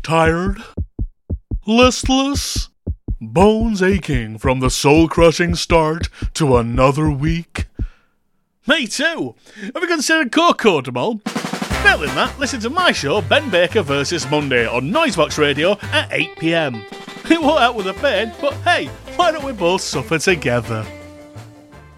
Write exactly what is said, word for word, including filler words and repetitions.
Tired? Listless? Bones aching from the soul-crushing start to another week? Me too. Have you considered Cocodamol? Failing that, listen to my show Ben Baker versus Monday on Noisebox Radio at eight p m. It won't help with the pain, but hey, why don't we both suffer together?